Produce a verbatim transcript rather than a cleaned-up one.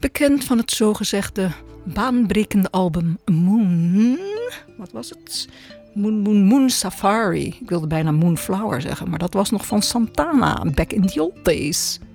bekend van het zogezegde baanbrekende album Moon. Wat was het? Moon, Moon, Moon Safari. Ik wilde bijna Moonflower zeggen, maar dat was nog van Santana, back in the old days.